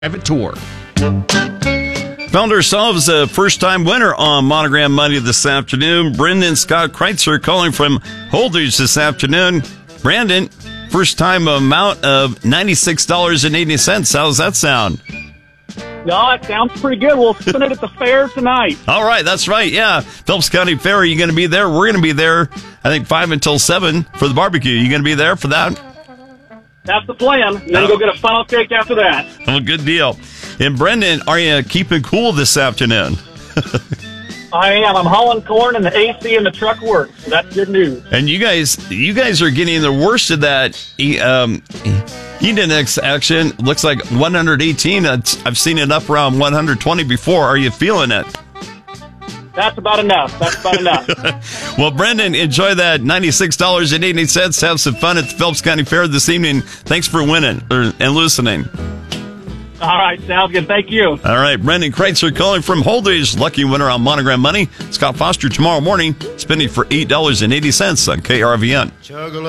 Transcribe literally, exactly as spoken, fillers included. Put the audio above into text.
Private tour. Found ourselves a first-time winner on Monogram Money this afternoon. Brendan Scott Kreitzer calling from Holdridge this afternoon. Brandon, first-time amount of ninety-six dollars and eighty cents. How's that sound? No, it sounds pretty good. We'll spin it at the fair tonight. All right, that's right. Yeah, Phelps County Fair. Are you going to be there? We're going to be there, I think, five until seven for the barbecue. You going to be there for that? That's the plan. And then Oh. go get a funnel cake after that. Oh, good deal. And Brendan, are you keeping cool this afternoon? I am. I'm hauling corn, and the A C in the truck works. So that's good news. And you guys, you guys are getting the worst of that e- um, heat index action. Looks like one hundred eighteen. It's- I've seen it up around one hundred twenty before. Are you feeling it? That's about enough. That's about enough. Well, Brendan, enjoy that ninety-six dollars and eighty cents. Have some fun at the Phelps County Fair this evening. Thanks for winning or, and listening. All right, sounds good. Thank you. All right, Brendan Kreitzer calling from Holdridge. Lucky winner on Monogram Money. Scott Foster tomorrow morning, spending for eight dollars and eighty cents on K R V N.